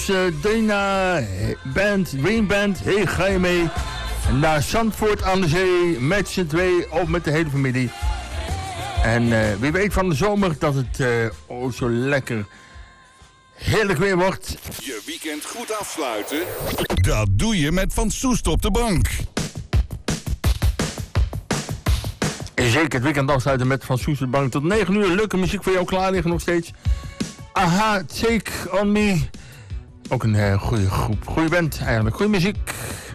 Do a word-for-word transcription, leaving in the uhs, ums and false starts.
Pasadena Band, Green Band. Hey, ga je mee naar Zandvoort aan de Zee met z'n twee of met de hele familie. En uh, wie weet van de zomer dat het uh, oh zo lekker heerlijk weer wordt. Je weekend goed afsluiten? Dat doe je met Van Soest op de bank. Zeker het weekend afsluiten met Van Soest op de bank. Tot negen uur leuke muziek voor jou klaar liggen nog steeds. Aha, Take On Me. Ook een uh, goede groep. Goede band eigenlijk. Goede muziek.